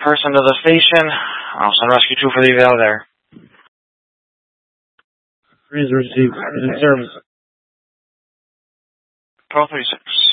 person to the station. I'll send Rescue 2 for the eval there. Freeze received. In service. Pro 36.